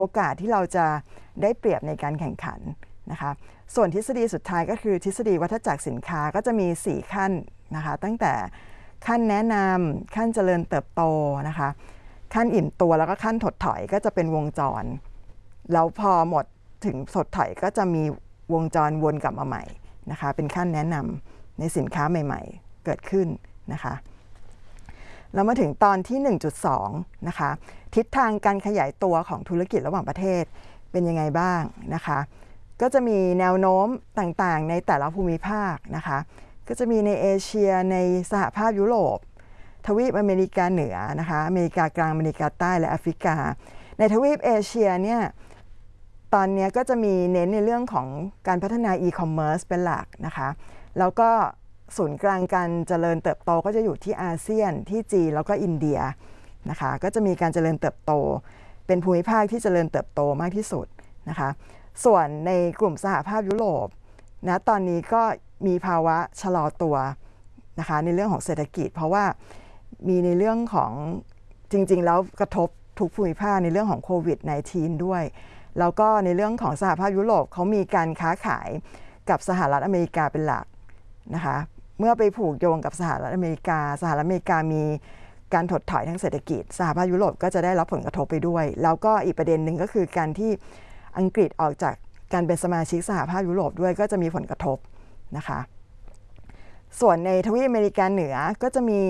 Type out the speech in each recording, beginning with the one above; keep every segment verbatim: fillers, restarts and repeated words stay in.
โอกาสที่เราจะได้เปรียบในการแข่งขันนะคะส่วนทฤษฎีสุดท้ายก็คือทฤษฎีวัฏจักรสินค้าก็จะมีสี่ขั้นนะคะตั้งแต่ขั้นแนะนำขั้นเจริญเติบโตนะคะขั้นอิ่มตัวแล้วก็ขั้นถดถอยก็จะเป็นวงจรแล้วพอหมดถึงถดถอยก็จะมีวงจรวนกลับมาใหม่นะคะเป็นขั้นแนะนำในสินค้าใหม่ๆเกิดขึ้นนะคะแล้วมาถึงตอนที่ หนึ่งจุดสอง นะคะทิศทางการขยายตัวของธุรกิจระหว่างประเทศเป็นยังไงบ้างนะคะก็จะมีแนวโน้มต่างๆในแต่ละภูมิภาคนะคะก็จะมีในเอเชียในสหภาพยุโรปทวีปอเมริกาเหนือนะคะอเมริกากลางอเมริกาใต้และแอฟริกาในทวีปเอเชียเนี่ยตอนนี้ก็จะมีเน้นในเรื่องของการพัฒนาอีคอมเมิร์ซเป็นหลักนะคะแล้วก็ศูนย์กลางการเจริญเติบโตก็จะอยู่ที่อาเซียนที่จีนแล้วก็อินเดียนะคะก็จะมีการเจริญเติบโตเป็นภูมิภาคที่เจริญเติบโตมากที่สุดนะคะส่วนในกลุ่มสหภาพยุโรปนะตอนนี้ก็มีภาวะชะลอตัวนะคะในเรื่องของเศรษฐกิจเพราะว่ามีในเรื่องของจริงๆแล้วกระทบทุกภูมิภาคในเรื่องของโควิด สิบเก้า ด้วยแล้วก็ในเรื่องของสหภาพยุโรปเขามีการค้าขายกับสหรัฐอเมริกาเป็นหลักนะคะเมื่อไปผูกโยงกับสหรัฐอเมริกาสหรัฐอเมริกามีการถดถอยทางเศรษฐกิจสหภาพยุโรปก็จะได้รับผลกระทบไปด้วยแล้วก็อีกประเด็นหนึ่งก็คือการที่อังกฤษออกจากการเป็นสมาชิกสหภาพยุโรปด้วยก็จะมีผลกระทบนะคะส่วนในทวีปอเมริกาเหนือก็จะมี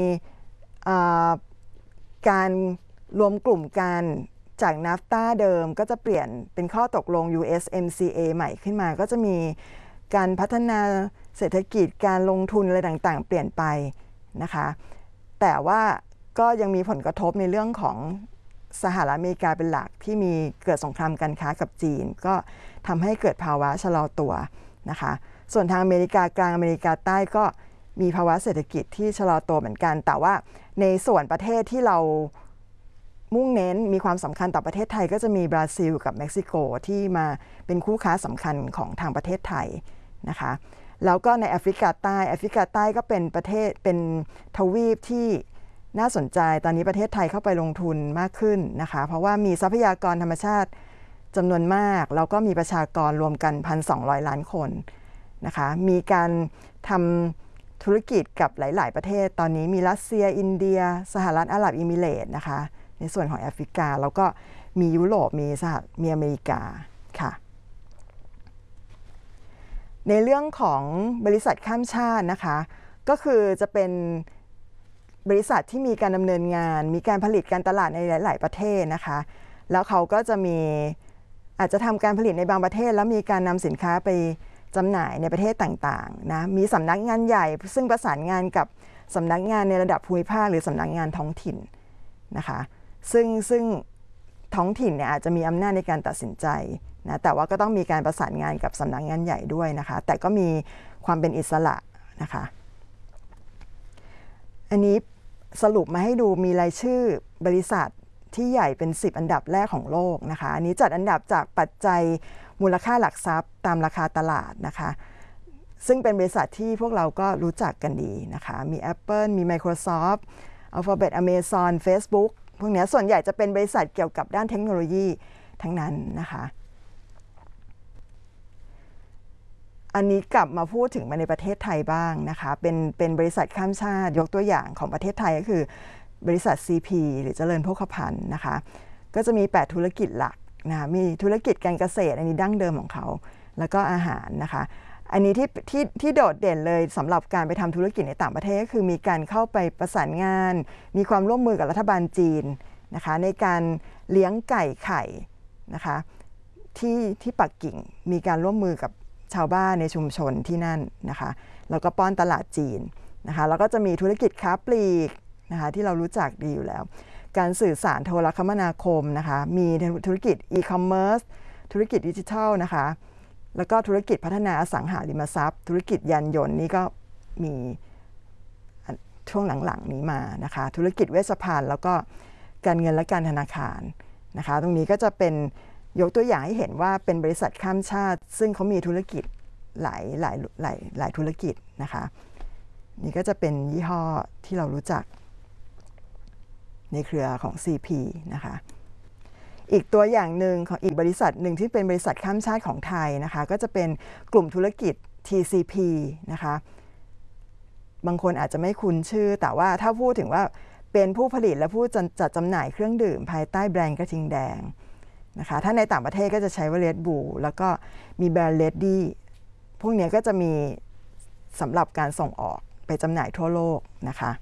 การรวมกลุ่มกันจากนาฟตาเดิมก็จะเปลี่ยนเป็นข้อตกลง ยู เอส เอ็ม ซี เอ ใหม่ขึ้นมาก็จะมีการพัฒนาเศรษฐกิจการลงทุนอะไรต่างๆเปลี่ยนไปนะคะแต่ว่าก็ยังมีผลกระทบในเรื่องของสหรัฐอเมริกาเป็นหลักที่มีเกิดสงครามการค้ากับจีนก็ทำให้เกิดภาวะชะลอตัวนะคะส่วนทางอเมริกากลางอเมริกาใต้ก็มีภาวะเศรษฐกิจที่ชะลอตัวเหมือนกันแต่ว่าในส่วนประเทศที่เรามุ่งเน้นมีความสำคัญต่อประเทศไทยก็จะมีบราซิลกับเม็กซิโกที่มาเป็นคู่ค้าสำคัญของทางประเทศไทยนะคะแล้วก็ในแอฟริกาใต้แอฟริกาใต้ก็เป็นประเทศเป็นทวีปที่น่าสนใจตอนนี้ประเทศไทยเข้าไปลงทุนมากขึ้นนะคะเพราะว่ามีทรัพยากรธรรมชาติจำนวนมากแล้วก็มีประชากรรวมกัน หนึ่งพันสองร้อย ล้านคนนะคะมีการทำธุรกิจกับหลายๆประเทศตอนนี้มีรัสเซียอินเดียสหรัฐอาหรับเอมิเรตส์นะคะในส่วนของแอฟริกาแล้วก็มียุโรปมีสหมีอเมริกาค่ะในเรื่องของบริษัทข้ามชาตินะคะก็คือจะเป็นบริษัทที่มีการดำเนินงานมีการผลิตการตลาดในหลายๆประเทศนะคะแล้วเขาก็จะมีอาจจะทำการผลิตในบางประเทศแล้วมีการนำสินค้าไปจำหน่ายในประเทศต่างๆนะมีสำนักงานใหญ่ซึ่งประสานงานกับสำนักงานในระดับภูมิภาคหรือสำนักงานท้องถิ่นนะคะซึ่งซึ่งท้องถิ่นเนี่ยอาจจะมีอำนาจในการตัดสินใจนะแต่ว่าก็ต้องมีการประสานงานกับสำนักงานใหญ่ด้วยนะคะแต่ก็มีความเป็นอิสระนะคะอันนี้สรุปมาให้ดูมีรายชื่อบริษัทที่ใหญ่เป็นสิบอันดับแรกของโลกนะคะอันนี้จัดอันดับจากปัจจัยมูลค่าหลักทรัพย์ตามราคาตลาดนะคะซึ่งเป็นบริษัทที่พวกเราก็รู้จักกันดีนะคะมี Apple มี Microsoft Alphabet Amazon Facebook พวกนี้ส่วนใหญ่จะเป็นบริษัทเกี่ยวกับด้านเทคโนโลยีทั้งนั้นนะคะอันนี้กลับมาพูดถึงมาในประเทศไทยบ้างนะคะเป็นเป็นบริษัทข้ามชาติยกตัวอย่างของประเทศไทยก็คือบริษัท ซี พี หรือเจริญโภคภัณฑ์นะคะก็จะมีแปดธุรกิจหลักนะมีธุรกิจการเกษตรอันนี้ดั้งเดิมของเขาแล้วก็อาหารนะคะอันนี้ที่ที่ที่โดดเด่นเลยสำหรับการไปทำธุรกิจในต่างประเทศก็คือมีการเข้าไปประสานงานมีความร่วมมือกับรัฐบาลจีนนะคะในการเลี้ยงไก่ไข่นะคะที่ที่ปักกิ่งมีการร่วมมือกับชาวบ้านในชุมชนที่นั่นนะคะแล้วก็ป้อนตลาดจีนนะคะแล้วก็จะมีธุรกิจค้าปลีกนะคะที่เรารู้จักดีอยู่แล้วการสื่อสารโทรคมนาคมนะคะมีธุรกิจอีคอมเมิร์ซธุรกิจดิจิทัลนะคะแล้วก็ธุรกิจพัฒนาอสังหาริมทรัพย์ธุรกิจยานยนต์นี่ก็มีช่วงหลังๆนี้มานะคะธุรกิจเวชภัณฑ์แล้วก็การเงินและการธนาคารนะคะตรงนี้ก็จะเป็นยกตัวอย่างให้เห็นว่าเป็นบริษัทข้ามชาติซึ่งเขามีธุรกิจหลายหลายหลายหลายธุรกิจนะคะนี่ก็จะเป็นยี่ห้อที่เรารู้จักในเครือของ ซี พี นะคะอีกตัวอย่างหนึ่งของอีกบริษัทหนึ่งที่เป็นบริษัทข้ามชาติของไทยนะคะก็จะเป็นกลุ่มธุรกิจ ที ซี พี นะคะบางคนอาจจะไม่คุ้นชื่อแต่ว่าถ้าพูดถึงว่าเป็นผู้ผลิตและผู้จัดจำหน่ายเครื่องดื่มภายใต้แบรนด์กระทิงแดงนะคะถ้าในต่างประเทศก็จะใช้ว่า Red Bull แล้วก็มีแบรนด์ Lady พวกนี้ก็จะมีสำหรับการส่งออกไปจำหน่ายทั่วโลกนะคะ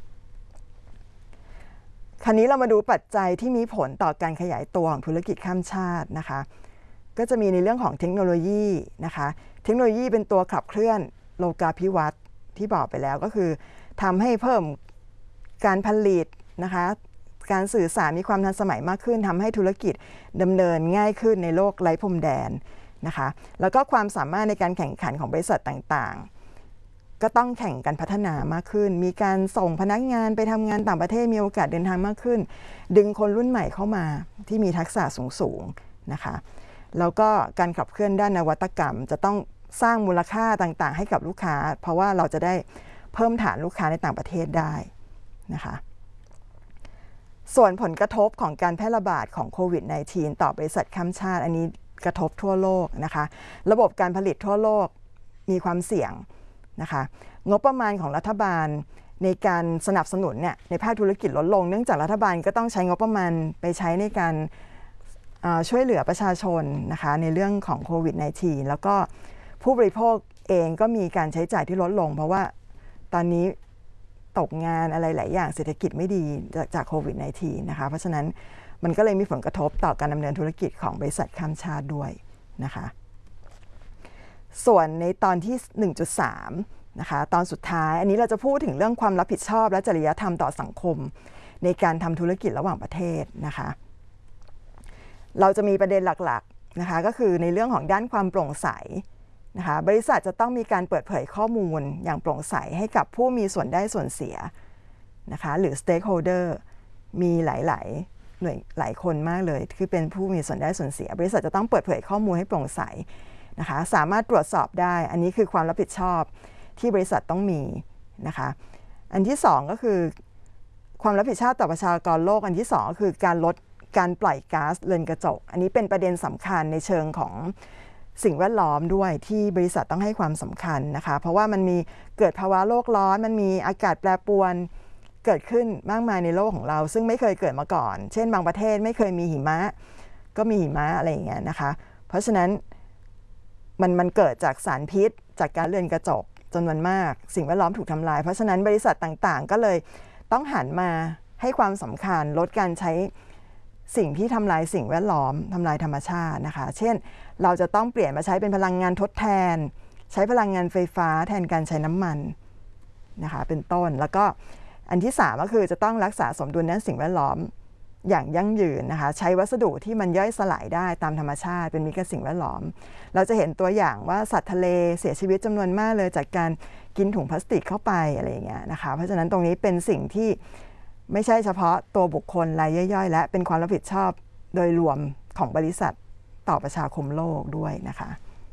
คราวนี้เรามาดูปัจจัยที่มีผลต่อการขยายตัวของธุรกิจข้ามชาตินะคะก็จะมีในเรื่องของเทคโนโลยีนะคะเทคโนโลยีเป็นตัวขับเคลื่อนโลกาภิวัตน์ที่บอกไปแล้วก็คือทำให้เพิ่มการผลิตนะคะการสื่อสารมีความทันสมัยมากขึ้นทำให้ธุรกิจดำเนินง่ายขึ้นในโลกไร้พรมแดนนะคะแล้วก็ความสามารถในการแข่งขันของบริษัทต่างๆก็ต้องแข่งกันพัฒนามากขึ้นมีการส่งพนักงานไปทำงานต่างประเทศมีโอกาสเดินทางมากขึ้นดึงคนรุ่นใหม่เข้ามาที่มีทักษะสูงๆนะคะแล้วก็การขับเคลื่อนด้านนวัตกรรมจะต้องสร้างมูลค่าต่างๆให้กับลูกค้าเพราะว่าเราจะได้เพิ่มฐานลูกค้าในต่างประเทศได้นะคะส่วนผลกระทบของการแพร่ระบาดของโควิด สิบเก้า ต่อบริษัทข้ามชาติอันนี้กระทบทั่วโลกนะคะระบบการผลิตทั่วโลกมีความเสี่ยงนะคะงบประมาณของรัฐบาลในการสนับสนุนเนี่ยในภาคธุรกิจลดลงเนื่องจากรัฐบาลก็ต้องใช้งบประมาณไปใช้ในการช่วยเหลือประชาชนนะคะในเรื่องของโควิด สิบเก้า แล้วก็ผู้บริโภคเองก็มีการใช้จ่ายที่ลดลงเพราะว่าตอนนี้ตกงานอะไรหลายอย่างเศรษฐกิจไม่ดีจากจากโควิด สิบเก้า นะคะเพราะฉะนั้นมันก็เลยมีผลกระทบต่อการดำเนินธุรกิจของบริษัทข้ามชาติด้วยนะคะส่วนในตอนที่ หนึ่งจุดสาม นะคะตอนสุดท้ายอันนี้เราจะพูดถึงเรื่องความรับผิดชอบและจริยธรรมต่อสังคมในการทำธุรกิจระหว่างประเทศนะคะเราจะมีประเด็นหลักๆนะคะก็คือในเรื่องของด้านความโปร่งใสนะคะบริษัทจะต้องมีการเปิดเผยข้อมูลอย่างโปร่งใสให้กับผู้มีส่วนได้ส่วนเสียนะคะหรือ stakeholder มีหลายๆหน่วยหลายคนมากเลยคือเป็นผู้มีส่วนได้ส่วนเสียบริษัทจะต้องเปิดเผยข้อมูลให้โปร่งใสนะคะสามารถตรวจสอบได้อันนี้คือความรับผิดชอบที่บริษัทต้องมีนะคะอันที่สองก็คือความรับผิดชอบต่อประชากรโลกอันที่สองก็คือการลดการปล่อยก๊าซเรือนกระจกอันนี้เป็นประเด็นสำคัญในเชิงของสิ่งแวดล้อมด้วยที่บริษัทต้องให้ความสำคัญนะคะเพราะว่ามันมีเกิดภาวะโลกร้อนมันมีอากาศแปรปรวนเกิดขึ้นมากมายในโลกของเราซึ่งไม่เคยเกิดมาก่อนเช่นบางประเทศไม่เคยมีหิมะก็มีหิมะอะไรอย่างเงี้ยนะคะเพราะฉะนั้นมันมันเกิดจากสารพิษจากการเรือนกระจกจำนวนมากสิ่งแวดล้อมถูกทำลายเพราะฉะนั้นบริษัทต่างๆก็เลยต้องหันมาให้ความสำคัญลดการใช้สิ่งที่ทำลายสิ่งแวดล้อมทำลายธรรมชาตินะคะเช่นเราจะต้องเปลี่ยนมาใช้เป็นพลังงานทดแทนใช้พลังงานไฟฟ้าแทนการใช้น้ำมันนะคะเป็นต้นแล้วก็อันที่สามก็คือจะต้องรักษาสมดุลด้านสิ่งแวดล้อมอย่างยั่งยืนนะคะใช้วัสดุที่มันย่อยสลายได้ตามธรรมชาติเป็นมิตรกับสิ่งแวดล้อมเราจะเห็นตัวอย่างว่าสัตว์ทะเลเสียชีวิตจำนวนมากเลยจากการกินถุงพลาสติกเข้าไปอะไรอย่างเงี้ยนะคะเพราะฉะนั้นตรงนี้เป็นสิ่งที่ไม่ใช่เฉพาะตัวบุคคลรายย่อยๆและเป็นความรับผิดชอบโดยรวมของบริษัทต่อประชาคมโลกด้วยนะคะ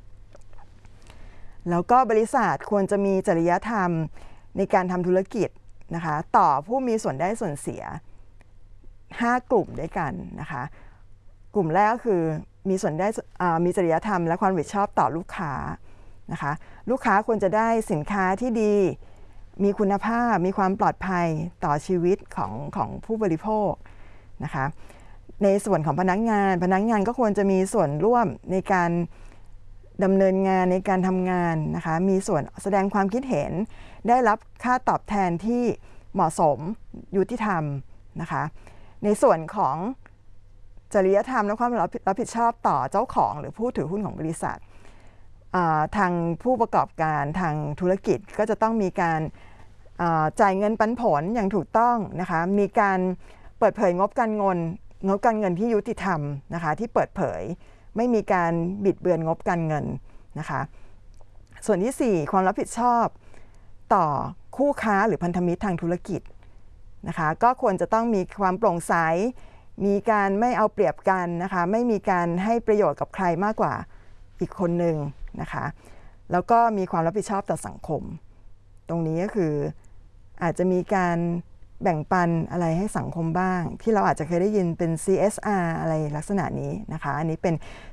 แล้วก็บริษัทควรจะมีจริยธรรมในการทำธุรกิจนะคะต่อผู้มีส่วนได้ส่วนเสียห้ากลุ่มด้วยกันนะคะกลุ่มแรกก็คือมีส่วนได้มีจริยธรรมและความรับผิดชอบต่อลูกค้านะคะลูกค้าควรจะได้สินค้าที่ดีมีคุณภาพมีความปลอดภัยต่อชีวิตของของผู้บริโภคนะคะในส่วนของพนักงานพนักงานก็ควรจะมีส่วนร่วมในการดำเนินงานในการทำงานนะคะมีส่วนแสดงความคิดเห็นได้รับค่าตอบแทนที่เหมาะสมยุติธรรมนะคะในส่วนของจริยธรรมและความรับผิดชอบต่อเจ้าของหรือผู้ถือหุ้นของบริษัททางผู้ประกอบการทางธุรกิจก็จะต้องมีการจ่ายเงินปันผลอย่างถูกต้องนะคะมีการเปิดเผยงบการเงินงบการเงินที่ยุติธรรมนะคะที่เปิดเผยไม่มีการบิดเบือนงบการเงินนะคะส่วนที่สี่ความรับผิดชอบต่อคู่ค้าหรือพันธมิตรทางธุรกิจนะคะก็ควรจะต้องมีความโปร่งใสมีการไม่เอาเปรียบกันนะคะไม่มีการให้ประโยชน์กับใครมากกว่าอีกคนหนึ่งนะคะแล้วก็มีความรับผิดชอบต่อสังคมตรงนี้ก็คืออาจจะมีการแบ่งปันอะไรให้สังคมบ้างที่เราอาจจะเคยได้ยินเป็น ซี เอส อาร์ อะไรลักษณะนี้นะคะอันนี้เป็น